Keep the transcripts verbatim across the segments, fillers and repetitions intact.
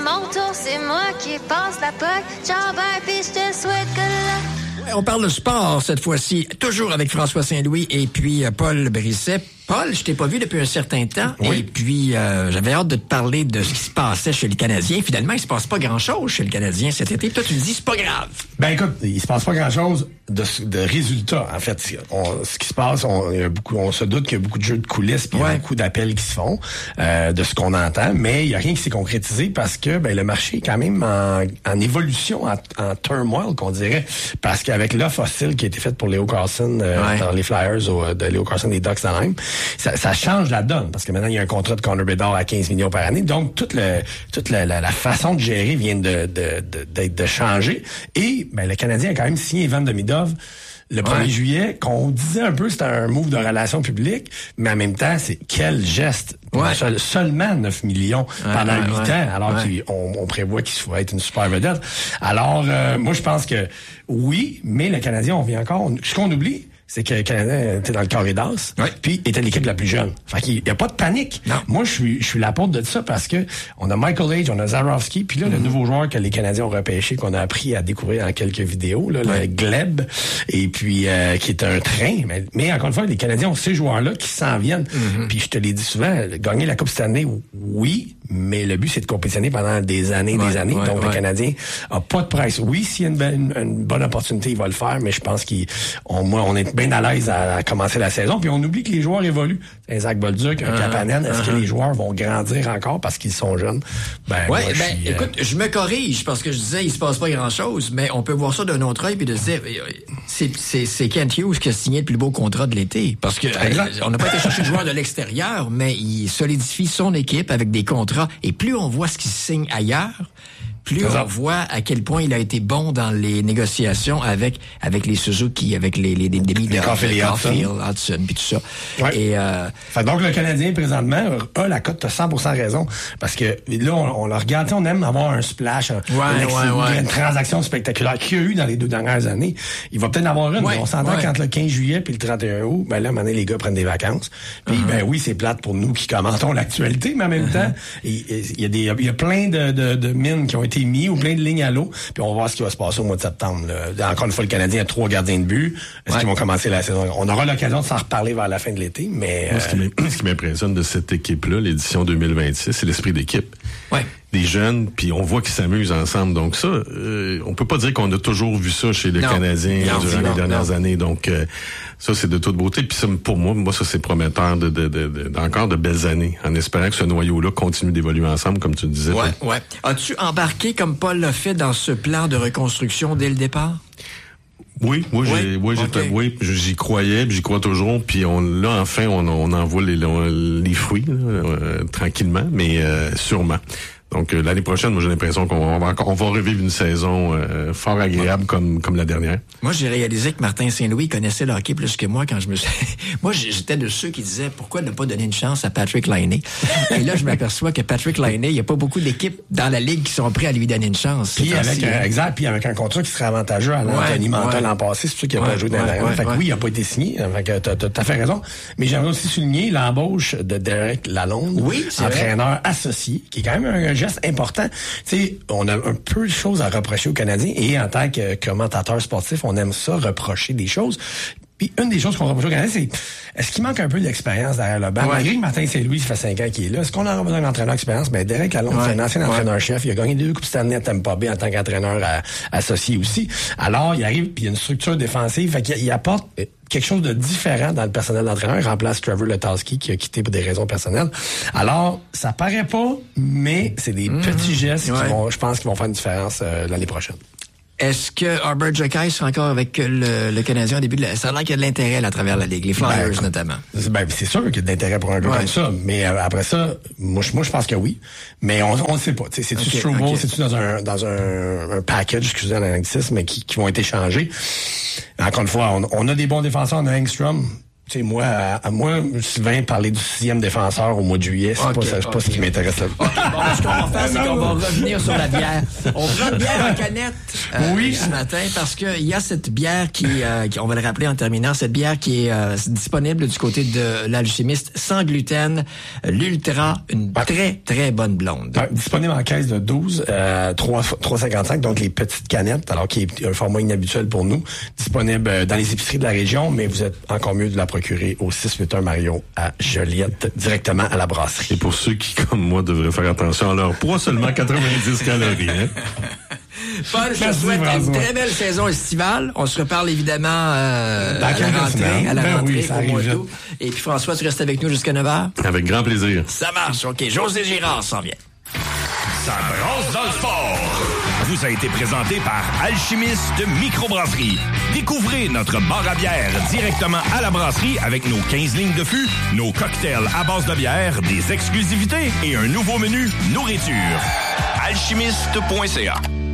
mon tour, c'est moi qui passe la poque. Ciao, bye, puis je te souhaite que la... On parle de sport cette fois-ci, toujours avec François Saint-Louis et puis euh, Paul Brisset. Paul, je t'ai pas vu depuis un certain temps, oui. Et puis euh, j'avais hâte de te parler de ce qui se passait chez le Canadien. Finalement, il se passe pas grand-chose chez le Canadien cet été. Toi, tu me dis, c'est pas grave. Ben écoute, il se passe pas grand-chose de, de résultats. En fait, on, ce qui se passe, on, il y a beaucoup, on se doute qu'il y a beaucoup de jeux de coulisses, puis ouais. Il y a beaucoup d'appels qui se font, euh, de ce qu'on entend, mais il y a rien qui s'est concrétisé parce que ben le marché est quand même en, en évolution, en, en turmoil, qu'on dirait, parce qu'avec l'offre hostile qui a été faite pour Leo Carlson euh, ouais. dans les Flyers au, de Leo Carlson des Ducks d'Anaheim, Ça, ça change la donne, parce que maintenant, il y a un contrat de Connor Bedard à quinze millions par année. Donc, toute, le, toute la, la, la façon de gérer vient de, de, de, de, de changer. Et ben, le Canadien a quand même signé Ivan Demidov le premier ouais. juillet, qu'on disait un peu que c'était un move de relations publiques, mais en même temps, c'est quel geste. Ouais. Seul, seulement neuf millions ouais, pendant huit ouais, ans, alors ouais. qu'on on prévoit qu'il faut être une super vedette. Alors, euh, moi, je pense que oui, mais le Canadien, on vient encore... Ce qu'on oublie, c'est que le Canadien était dans le carré d'as, ouais. Puis était l'équipe la plus jeune. Fait qu'il y a pas de panique. Non. Moi, je suis je suis l'apôtre de ça parce que on a Michael Age, on a Zarovski, puis là, mm-hmm. le nouveau joueur que les Canadiens ont repêché, qu'on a appris à découvrir dans quelques vidéos, là, ouais. le Gleb, et puis euh, qui est un train. Mais, mais encore une fois, les Canadiens ont ces joueurs-là qui s'en viennent. Mm-hmm. Puis je te l'ai dit souvent, gagner la Coupe cette année, oui, mais le but, c'est de compétitionner pendant des années ouais, des années. Ouais, Donc, ouais. le Canadien a pas de presse. Oui, s'il y a une, une, une bonne opportunité, il va le faire, mais je pense qu'on moi, on est bien à l'aise à, à commencer la saison. Puis on oublie que les joueurs évoluent. Un Zach Bolduc, un uh-huh, Kapanen, est-ce uh-huh. que les joueurs vont grandir encore parce qu'ils sont jeunes? Ben, ouais, moi, ben, suis, écoute, euh... je me corrige parce que je disais, il se passe pas grand-chose, mais on peut voir ça d'un autre œil puis de se dire, c'est, c'est, c'est Kent Hughes qui a signé le plus beau contrat de l'été. Parce que euh, on n'a pas été chercher de joueurs de l'extérieur, mais il solidifie son équipe avec des contrats. Et plus on voit ce qui se signe ailleurs, plus on voit à quel point il a été bon dans les négociations avec avec les Suzuki, avec les les demi de Caulfield, Hudson, puis tout ça. Ouais. Et euh, fait donc le Canadien présentement a la cote, t'as cent pour cent raison, parce que là on, on le regarde, on aime avoir un splash, un, ouais, une, ouais, ouais. une transaction spectaculaire qu'il y a eu dans les deux dernières années. Il va peut-être en avoir une, ouais, mais on s'entend ouais. qu'entre le quinze juillet puis le trente et un août, ben là, à un moment donné, les gars prennent des vacances. Puis uh-huh. ben oui, c'est plate pour nous qui commentons l'actualité, mais en même uh-huh. temps, il, il y a des il y a plein de, de, de mines qui ont été mis ou plein de lignes à l'eau, puis on va voir ce qui va se passer au mois de septembre. Là. Encore une fois, le Canadien a trois gardiens de but. Est-ce ouais. qu'ils vont commencer la saison? On aura l'occasion de s'en reparler vers la fin de l'été, mais... Moi, euh... ce qui m'impressionne de cette équipe-là, l'édition deux mille vingt-six, c'est l'esprit d'équipe. Ouais. Des jeunes, puis on voit qu'ils s'amusent ensemble. Donc ça, euh, on peut pas dire qu'on a toujours vu ça chez les non. Canadiens non, durant non, les dernières non. années. Donc euh, ça, c'est de toute beauté. Puis ça, pour moi, moi ça c'est prometteur de, de, de, de, d'encore de belles années, en espérant que ce noyau-là continue d'évoluer ensemble, comme tu le disais. Ouais, ouais. As-tu embarqué comme Paul l'a fait dans ce plan de reconstruction dès le départ? Oui, oui, oui, j'ai, oui, okay. j'ai, oui, j'y croyais, puis j'y crois toujours, puis on, là, enfin, on, on en voit les, les fruits, là, euh, tranquillement, mais euh, sûrement. Donc euh, l'année prochaine, moi j'ai l'impression qu'on va encore, on va revivre une saison euh, fort agréable ouais. comme comme la dernière. Moi j'ai réalisé que Martin Saint-Louis connaissait le hockey plus que moi quand je me suis. Moi j'étais de ceux qui disaient pourquoi ne pas donner une chance à Patrick Laine. Et là je m'aperçois que Patrick Laine, il y a pas beaucoup d'équipes dans la ligue qui sont prêts à lui donner une chance. Puis avec un, exact, puis avec un contrat qui serait avantageux à l'Anthony ouais, Manta ouais. l'an passé, c'est sûr qu'il n'a ouais, pas joué dans ouais, la ouais, fait que ouais. oui, il n'a pas été signé. Fait que t'as, t'as, t'as fait raison. Mais j'aimerais aussi souligner l'embauche de Derek Lalonde, oui, entraîneur vrai. associé, qui est quand même un geste important. Tu sais, on a un peu de choses à reprocher aux Canadiens et en tant que commentateur sportif, on aime ça, reprocher des choses. Puis une des choses qu'on reproche aux Canadiens, c'est est-ce qu'il manque un peu d'expérience derrière le banc? Ouais. Malgré que Martin Saint-Louis, ça fait cinq ans qu'il est là, est-ce qu'on a besoin d'un entraîneur d'expérience? Ben, Derek Lalonde, ouais. c'est un ancien ouais. entraîneur-chef. Il a gagné deux Coupes Stanley à Tampa Bay en tant qu'entraîneur à, associé aussi. Alors, il arrive, puis il y a une structure défensive. Fait qu'il il apporte quelque chose de différent dans le personnel d'entraîneur. Il remplace Trevor Letowski qui a quitté pour des raisons personnelles. Alors, ça paraît pas, mais c'est des mmh. petits gestes ouais. qui vont, je pense, qui vont faire une différence euh, l'année prochaine. Est-ce que Arbor Jokai sera encore avec le, le Canadien au début de la... Ça a l'air qu'il y a de l'intérêt là, à travers la Ligue, les Flyers ben, notamment. Ben, c'est sûr qu'il y a de l'intérêt pour un gars ouais. comme ça, mais euh, après ça, moi, moi je pense que oui. Mais on on ne sait pas. T'sais, c'est-tu okay, Struble, okay. c'est-tu dans un dans un, un package, excusez l'anglicisme, mais qui, qui vont être échangés. Encore une fois, on, on a des bons défenseurs, on a Engstrom. Tu sais, moi, à, à moi, Sylvain parlait du sixième défenseur au mois de juillet. C'est okay, pas, c'est okay. pas ce qui m'intéresse là. Okay, bon, ce qu'on va faire, c'est qu'on va revenir sur la bière. On prend une bière en canette. euh, oui. ce matin parce que il y a cette bière qui, euh, qui, on va le rappeler en terminant, cette bière qui est euh, disponible du côté de l'Alchimiste sans gluten, l'Ultra, une ouais. très très bonne blonde. Ouais, disponible en caisse de douze, euh, trois virgule cinquante-cinq, donc les petites canettes, alors qui est un format inhabituel pour nous, disponible dans les épiceries de la région, mais vous êtes encore mieux de la procurer au six huit un Mario à Joliette, directement à la brasserie. Et pour ceux qui, comme moi, devraient faire attention à leur poids, seulement quatre-vingt-dix calories. Hein? Paul, je te souhaite une très belle saison estivale. On se reparle évidemment euh, à, la rentrée, à la ben rentrée, oui, ça au mois arrive d'août. Et puis François, tu restes avec nous jusqu'à neuf heures? Avec grand plaisir. Ça marche, OK. José Girard s'en vient. Ça brasse dans le sport. Vous a été présenté par Alchimiste Microbrasserie. Découvrez notre bar à bière directement à la brasserie avec nos quinze lignes de fût, nos cocktails à base de bière, des exclusivités et un nouveau menu nourriture. alchimiste point c a.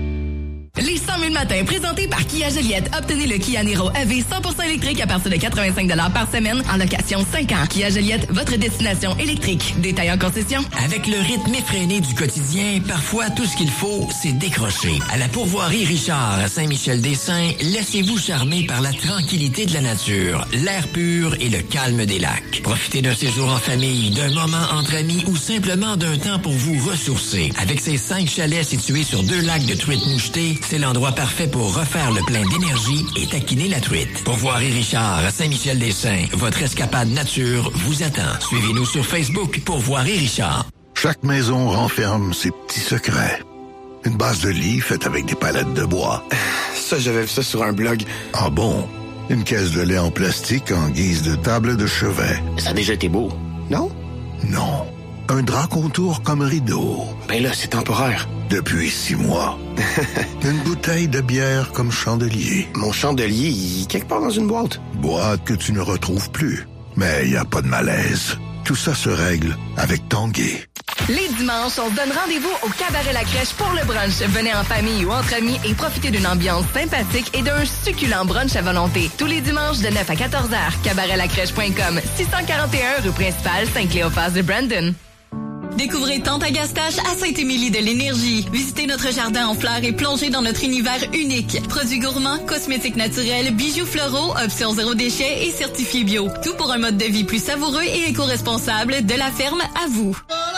Les cent mille matins présentés par Kia Joliette. Obtenez le Kia Niro E V cent pour cent électrique à partir de quatre-vingt-cinq dollars par semaine en location cinq ans. Kia Joliette, votre destination électrique. Détail en concession. Avec le rythme effréné du quotidien, parfois tout ce qu'il faut, c'est décrocher. À la pourvoirie Richard à Saint-Michel-des-Saints, laissez-vous charmer par la tranquillité de la nature, l'air pur et le calme des lacs. Profitez d'un séjour en famille, d'un moment entre amis ou simplement d'un temps pour vous ressourcer. Avec ses cinq chalets situés sur deux lacs de truites mouchetées, c'est l'endroit parfait pour refaire le plein d'énergie et taquiner la truite. Pourvoirie Richard à Saint-Michel-des-Saints, votre escapade nature vous attend. Suivez-nous sur Facebook Pourvoirie Richard. Chaque maison renferme ses petits secrets. Une base de lit faite avec des palettes de bois. Ça, j'avais vu ça sur un blog. Ah bon? Une caisse de lait en plastique en guise de table de chevet. Ça a déjà été beau, non? Non. Un drap contour comme rideau. Ben là, c'est temporaire. Depuis six mois. Une bouteille de bière comme chandelier. Mon chandelier, il est quelque part dans une boîte. Boîte que tu ne retrouves plus. Mais il n'y a pas de malaise. Tout ça se règle avec Tanguay. Les dimanches, on se donne rendez-vous au Cabaret La Crèche pour le brunch. Venez en famille ou entre amis et profitez d'une ambiance sympathique et d'un succulent brunch à volonté. Tous les dimanches de neuf à quatorze heures. cabaret la crèche point com, six cent quarante et un rue principale, Saint-Cléophas de Brandon. Découvrez Tante Agastache à Sainte-Émilie de l'Énergie. Visitez notre jardin en fleurs et plongez dans notre univers unique. Produits gourmands, cosmétiques naturels, bijoux floraux, options zéro déchet et certifiés bio. Tout pour un mode de vie plus savoureux et éco-responsable de la ferme à vous.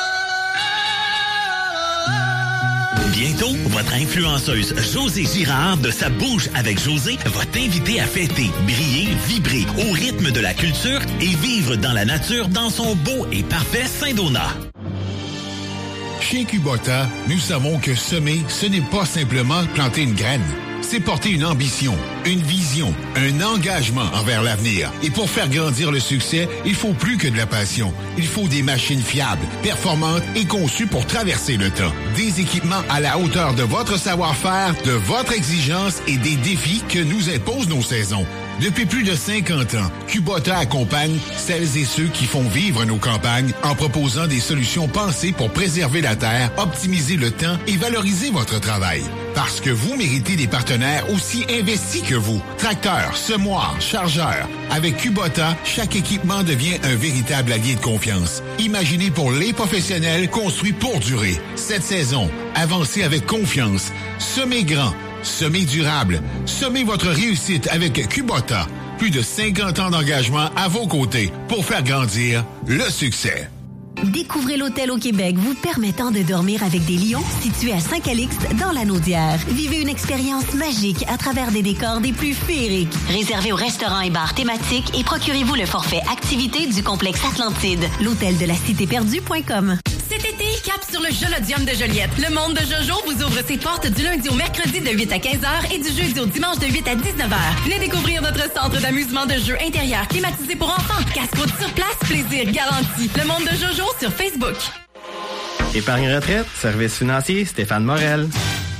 Bientôt, votre influenceuse José Girard de Sa Bouche avec José va t'inviter à fêter, briller, vibrer au rythme de la culture et vivre dans la nature dans son beau et parfait Saint-Donat. Chez Kubota, nous savons que semer, ce n'est pas simplement planter une graine. C'est porter une ambition, une vision, un engagement envers l'avenir. Et pour faire grandir le succès, il faut plus que de la passion. Il faut des machines fiables, performantes et conçues pour traverser le temps. Des équipements à la hauteur de votre savoir-faire, de votre exigence et des défis que nous imposent nos saisons. Depuis plus de cinquante ans, Kubota accompagne celles et ceux qui font vivre nos campagnes en proposant des solutions pensées pour préserver la terre, optimiser le temps et valoriser votre travail. Parce que vous méritez des partenaires aussi investis que vous. Tracteurs, semoirs, chargeurs. Avec Kubota, chaque équipement devient un véritable allié de confiance. Imaginé pour les professionnels, construit pour durer. Cette saison, avancez avec confiance. Semez grand. Semez durable. Semez votre réussite avec Kubota. Plus de cinquante ans d'engagement à vos côtés pour faire grandir le succès. Découvrez l'hôtel au Québec vous permettant de dormir avec des lions situés à Saint-Calixte dans la Naudière. Vivez une expérience magique à travers des décors des plus féeriques. Réservez au restaurant et bar thématique et procurez-vous le forfait activité du complexe Atlantide. L'hôtel de la cité perdue point com. Cet été, cap sur le Jolodium de Joliette. Le monde de Jojo vous ouvre ses portes du lundi au mercredi de huit à quinze heures et du jeudi au dimanche de huit à dix-neuf heures. Venez découvrir notre centre d'amusement de jeux intérieurs climatisé pour enfants. Casse-croûte sur place, plaisir garanti. Le monde de Jojo sur Facebook. Épargne retraite, service financier, Stéphane Morel.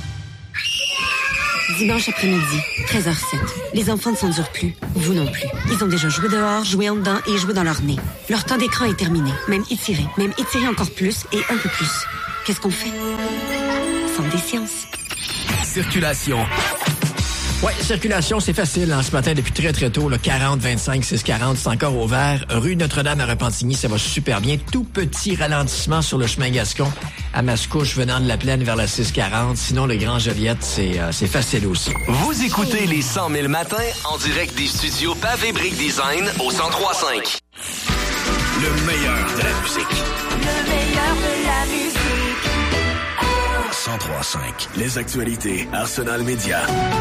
Dimanche après-midi, treize heures zéro sept. Les enfants ne s'endurent plus. Vous non plus. Ils ont déjà joué dehors, joué en dedans et joué dans leur nez. Leur temps d'écran est terminé. Même étiré. Même étiré encore plus et un peu plus. Qu'est-ce qu'on fait? Centre des sciences. Circulation. Oui, circulation, c'est facile hein, ce matin depuis très très tôt. Le quarante, vingt-cinq, six quarante, c'est encore ouvert. Rue Notre-Dame à Repentigny, ça va super bien. Tout petit ralentissement sur le chemin Gascon à Mascouche venant de la Plaine vers la six quarante. Sinon, le Grand Joliette, c'est, euh, c'est facile aussi. Vous écoutez les cent mille matins en direct des studios Pavé Brick Design au cent trois cinq. Le meilleur de la musique. Le meilleur de la musique. cent trois cinq. Les actualités Arsenal Média.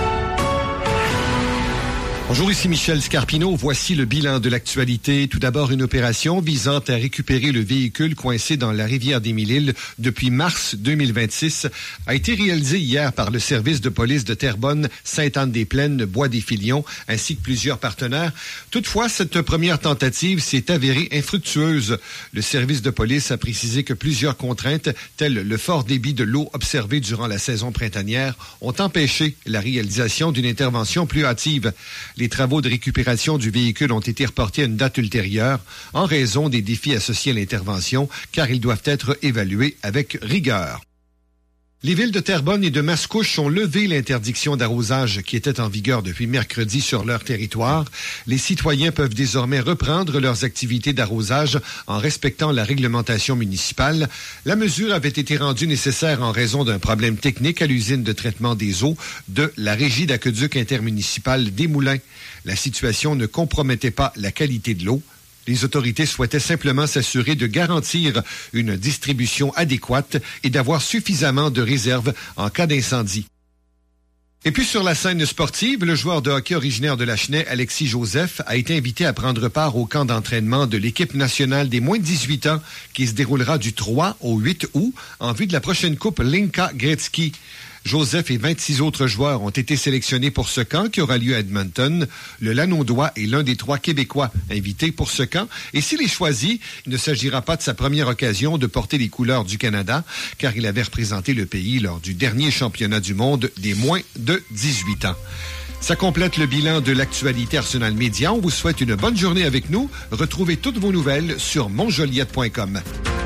Bonjour, ici Michel Scarpino. Voici le bilan de l'actualité. Tout d'abord, une opération visant à récupérer le véhicule coincé dans la rivière des Mille-Îles depuis mars deux mille vingt-six a été réalisée hier par le service de police de Terrebonne, Sainte-Anne-des-Plaines, Bois-des-Filions, ainsi que plusieurs partenaires. Toutefois, cette première tentative s'est avérée infructueuse. Le service de police a précisé que plusieurs contraintes, telles le fort débit de l'eau observé durant la saison printanière, ont empêché la réalisation d'une intervention plus hâtive. Les travaux de récupération du véhicule ont été reportés à une date ultérieure en raison des défis associés à l'intervention, car ils doivent être évalués avec rigueur. Les villes de Terrebonne et de Mascouche ont levé l'interdiction d'arrosage qui était en vigueur depuis mercredi sur leur territoire. Les citoyens peuvent désormais reprendre leurs activités d'arrosage en respectant la réglementation municipale. La mesure avait été rendue nécessaire en raison d'un problème technique à l'usine de traitement des eaux de la Régie d'aqueduc intermunicipale des Moulins. La situation ne compromettait pas la qualité de l'eau. Les autorités souhaitaient simplement s'assurer de garantir une distribution adéquate et d'avoir suffisamment de réserves en cas d'incendie. Et puis sur la scène sportive, le joueur de hockey originaire de Lachenay, Alexis Joseph, a été invité à prendre part au camp d'entraînement de l'équipe nationale des moins de dix-huit ans qui se déroulera du trois au huit août en vue de la prochaine coupe Linka Gretzky. Joseph et vingt-six autres joueurs ont été sélectionnés pour ce camp qui aura lieu à Edmonton. Le Lanaudois est l'un des trois Québécois invités pour ce camp. Et s'il est choisi, il ne s'agira pas de sa première occasion de porter les couleurs du Canada, car il avait représenté le pays lors du dernier championnat du monde des moins de dix-huit ans. Ça complète le bilan de l'actualité Arsenal Média. On vous souhaite une bonne journée avec nous. Retrouvez toutes vos nouvelles sur monjoliette point com.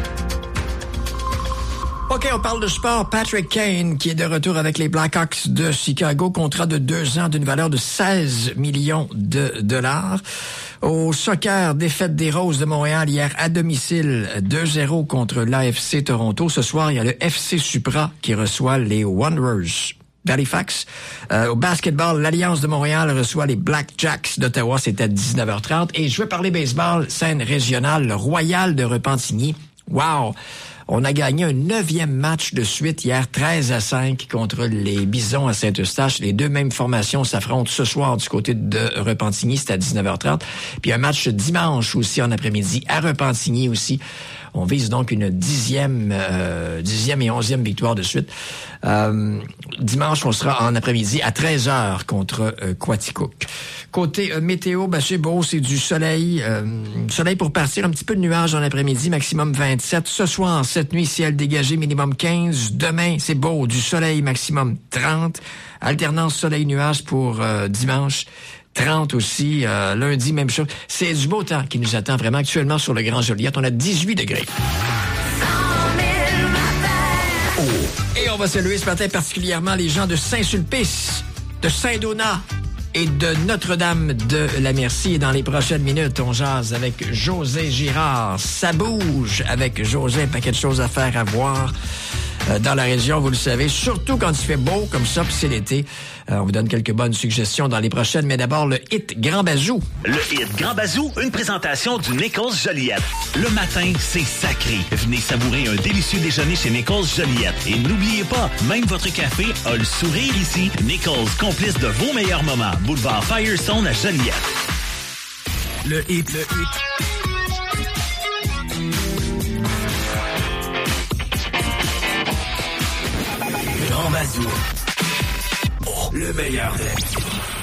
OK, on parle de sport. Patrick Kane, qui est de retour avec les Blackhawks de Chicago, contrat de deux ans d'une valeur de seize millions de dollars. Au soccer, défaite des Roses de Montréal hier à domicile, deux zéro contre l'A F C Toronto. Ce soir, il y a le F C Supra qui reçoit les Wanderers d'Halifax. Euh, au basketball, l'Alliance de Montréal reçoit les Blackjacks d'Ottawa. C'est à dix-neuf heures trente. Et je veux parler baseball, scène régionale, le Royal de Repentigny. Wow! On a gagné un neuvième match de suite hier, treize à cinq contre les Bisons à Saint-Eustache. Les deux mêmes formations s'affrontent ce soir du côté de Repentigny, c'est à dix-neuf heures trente. Puis un match dimanche aussi en après-midi à Repentigny aussi. On vise donc une dixième, euh, dixième et onzième victoire de suite. Euh, dimanche, on sera en après-midi à treize heures contre euh, Quaticook. Côté euh, météo, ben c'est beau, c'est du soleil. Euh, soleil pour partir, un petit peu de nuages en après-midi, maximum vingt-sept. Ce soir, cette nuit, ciel dégagé, minimum quinze. Demain, c'est beau, du soleil, maximum trente. Alternance soleil-nuage pour euh, dimanche. trente aussi, euh, lundi, même chose. C'est du beau temps qui nous attend vraiment actuellement sur le Grand Joliette. On a dix-huit degrés. Oh. Et on va saluer ce matin particulièrement les gens de Saint-Sulpice, de Saint-Donat et de Notre-Dame de la Merci. Et dans les prochaines minutes, on jase avec José Girard. Ça bouge avec José, un paquet de choses à faire, à voir euh, dans la région, vous le savez. Surtout quand il fait beau comme ça, puis c'est l'été. Euh, on vous donne quelques bonnes suggestions dans les prochaines, mais d'abord le hit Grand Bazou. Le hit Grand Bazou, une présentation du Nichols Joliette. Le matin, c'est sacré. Venez savourer un délicieux déjeuner chez Nichols Joliette. Et n'oubliez pas, même votre café a le sourire ici. Nichols, complice de vos meilleurs moments. Boulevard Firestone à Joliette. Le hit, le hit. Grand Bazou. Oh, le meilleur de la musique.